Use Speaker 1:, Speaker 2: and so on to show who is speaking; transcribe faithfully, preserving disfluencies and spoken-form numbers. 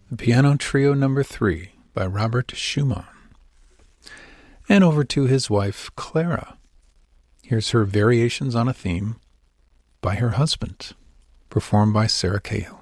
Speaker 1: the Piano Trio Number three by Robert Schumann. And over to his wife, Clara. Here's her Variations on a Theme by her husband, performed by Sarah Cahill.